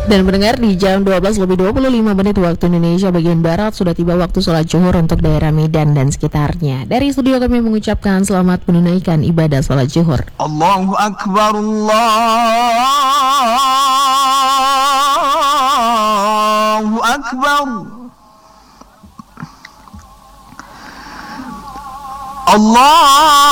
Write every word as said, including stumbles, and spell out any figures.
Dan mendengar di jam dua belas lebih dua puluh lima menit waktu Indonesia bagian Barat sudah tiba waktu sholat zuhur untuk daerah Medan dan sekitarnya. Dari studio kami mengucapkan selamat menunaikan ibadah sholat zuhur. Allahu Akbar, Allahu Akbar, Allah